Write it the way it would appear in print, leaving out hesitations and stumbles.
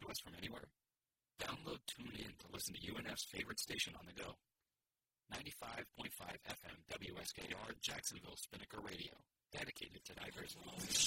to us from anywhere? Download TuneIn to listen to UNF's favorite station on the go. 95.5 FM WSKR Jacksonville Spinnaker Radio, dedicated to diversity.